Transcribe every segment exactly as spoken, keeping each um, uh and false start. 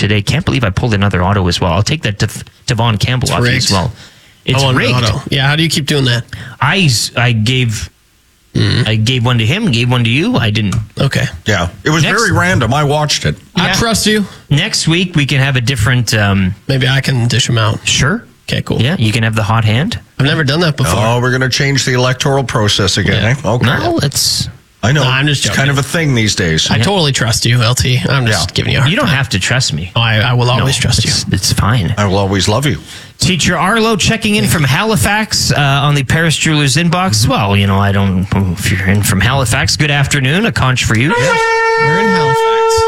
today. Can't believe I pulled another auto as well. I'll take that to Devon Campbell It's off you rigged. as well. It's Oh, rigged. auto. Yeah, how do you keep doing that? I, I gave Mm. I gave one to him, gave one to you. I didn't. Okay. Yeah, it was Next- very random. I watched it. I Yeah. trust you. Next week, we can have a different... Um, Maybe I can dish them out. sure. Okay, cool. Yeah, you can have the hot hand. I've never done that before. Oh, we're going to change the electoral process again. Yeah. Eh? Okay. No, it's... I know. No, I'm just it's kind joking. of a thing these days. I totally trust you, L T. I'm just Yeah. giving you a hard You don't time. have to trust me. Oh, I, I will always No, trust you. it's, it's fine. I will always love you. Teacher Arlo checking in from Halifax uh, on the Paris Jewelers inbox. Well, you know, I don't... If you're in from Halifax, good afternoon. A conch for you. We're in Halifax.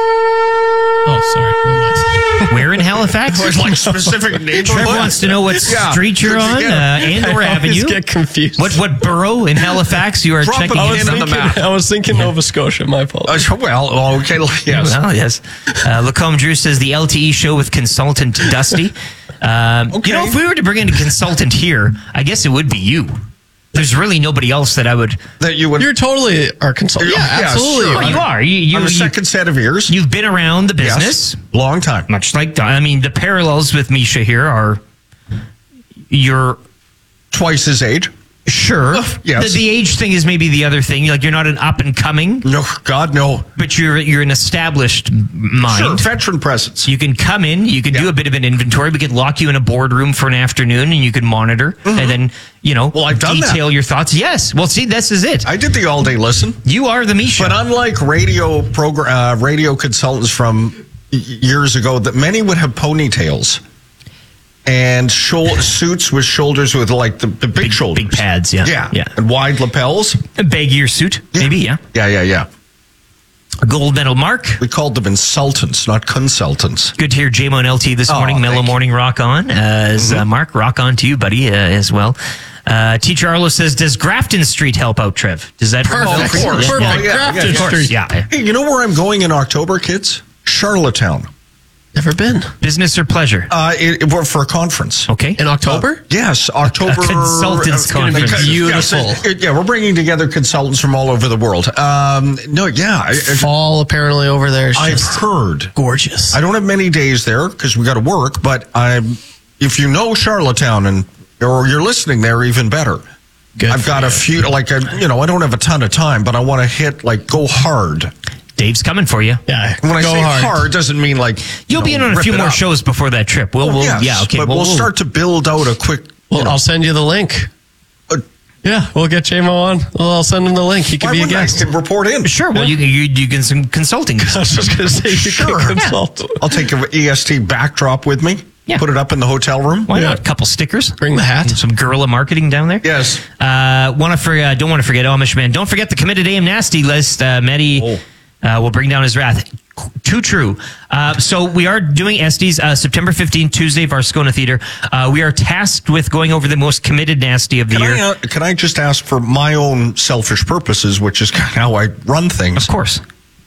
Oh, sorry. Never mind. Where in Halifax? There's like specific neighborhood. Trevor wants to know what Yeah. street you're on, uh, Yeah. and I or always Avenue. get confused. What what borough in Halifax you are Drop checking a in pin from? on the map. I was thinking Nova Scotia. My apologies. Uh, well, okay, yes. Well, yes. Uh, Lacombe Drew says the L T E show with consultant Dusty. Um, Okay. You know, if we were to bring in a consultant here, I guess it would be you. There's really nobody else that I would. That you would. You're totally our consultant. Yeah, Yeah, yeah, absolutely. sure. Oh, you are. You, you, on the you, second set of ears. you've been around the business. Yes. Long time. Much like, I mean, the parallels with Misha here are you're Twice his age. sure. yes. The, the age thing is maybe the other thing. Like, you're not an up and coming, No, God, no. but you're you're an established mind. Sure, veteran presence. You can come in, you can do Yeah. a bit of an inventory. We could lock you in a boardroom for an afternoon and you can monitor and then, you know, Well, I've done detail that. your thoughts. Yes. Well, see, this is it. I did the all-day listen. You are the Misha. But unlike radio program, uh, radio consultants from y- years ago, that many would have ponytails and shou- suits with shoulders with like the, the big, Big- shoulders, big pads, yeah. yeah, Yeah. and wide lapels. A baggier suit, maybe, yeah. yeah, yeah, yeah. A gold medal mark. We called them insultants, not consultants. Good to hear J-Mo and L T this Oh, morning. Mellow thank you. morning rock on. Uh, as, uh, Mark, rock on to you, buddy, uh, as well. Uh, Teacher Arlo says, does Grafton Street help out, Trev? Does that Perfect. Oh, Of course. Perfect. Yeah, yeah, Grafton yeah, of course. Street. Yeah. Hey, you know where I'm going in October, kids? Charlottetown. Never been. Business or pleasure? Uh, it, it- for a conference. Okay. In October? Yes, October. A consultants uh, conference. yes, Beautiful. it- it- yeah, we're bringing together consultants from all over the world. Um, no, yeah, I, Fall apparently over there is I, I've just heard. gorgeous. I don't have many days there because we got to work. But I'm, if you know Charlottetown and or you're listening there, even better. Good I've for got you. a few. Like I, you know, I don't have a ton of time, but I want to hit like go hard. Dave's coming for you. Yeah, When I go say hard. hard, doesn't mean like You'll you be in know, on a rip few it more up. shows before that trip. We'll, we'll Yes, yeah, okay. But we'll, we'll start to build out a quick. Well, you know, I'll send you the link. Uh, Yeah, we'll get J-Mo on. Well, I'll send him the link. He can why be a wouldn't I? guest. Can report in. Sure. Well, you can you, you can some consulting. I was just going to say you Sure. can consult. I'll take an E S T backdrop with me. Yeah. Put it up in the hotel room. Why Yeah. not? A couple stickers. Bring the hat. Some guerrilla marketing down there. Yes. Uh, want to for uh, don't want to forget Amish man. Don't forget the committed A M nasty list. Uh, Maddie Oh. uh, will bring down his wrath. Too true. Uh, so we are doing S Ds uh, September fifteenth, Tuesday, Varscona Theater. Uh, we are tasked with going over the most committed nasty of the Can year. I, uh, can I just ask for my own selfish purposes, which is kind of how I run things? Of course.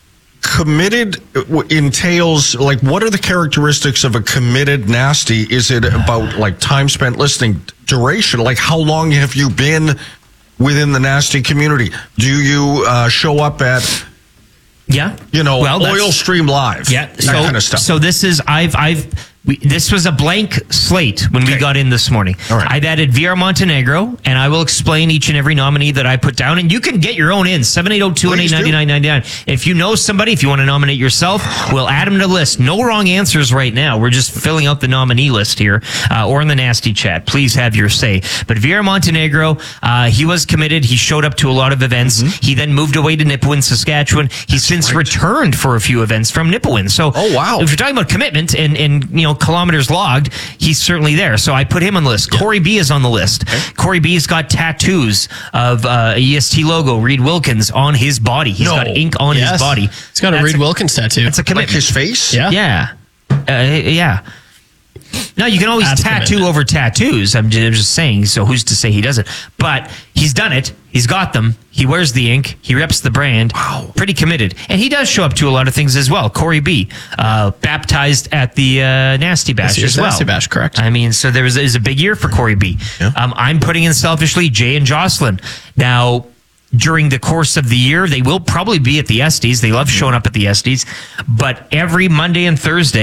Committed w- entails, like, what are the characteristics of a committed nasty? Is it about, like, time spent listening, duration? Like, how long have you been within the nasty community? Do you uh, show up at, Yeah. you know, Well, that's- Oil Stream Live? Yeah, That so, kind of stuff. So this is I've I've we, this was a blank slate when we Okay. got in this morning. All right. I've added V R Montenegro, and I will explain each and every nominee that I put down, and you can get your own in seven eight zero two one eight nine nine nine nine. If you know somebody, if you want to nominate yourself, we'll add them to the list. No wrong answers right now. We're just filling out the nominee list here, uh, or in the nasty chat. Please have your say. But V R Montenegro, uh, he was committed. He showed up to a lot of events. Mm-hmm. He then moved away to Nipawin, Saskatchewan. He's since returned for a few events from Nipawin. So, Oh, wow. if you're talking about commitment and, and you know kilometers logged, he's certainly there. So I put him on the list. Corey B is on the list. Corey B's got tattoos of uh, a E S T logo, Reed Wilkins, on his body. He's No. got ink on Yes. his body. He's got a That's Reed Wilkins tattoo. That's a like commitment. his face? Yeah. Yeah. Uh, yeah. Now, you can always That's tattoo commitment. over tattoos. I'm just, I'm just saying, so who's to say he doesn't? But he's done it. He's got them. He wears the ink. He reps the brand. Wow. Pretty committed. And he does show up to a lot of things as well. Corey B, uh, baptized at the uh, Nasty Bash This year's as well. Nasty Bash, correct. I mean, so there was, is a big year for Corey B. Yeah. Um, I'm putting in selfishly Jay and Jocelyn. Now, during the course of the year, they will probably be at the Estes. They love showing up at the Estes. But every Monday and Thursday,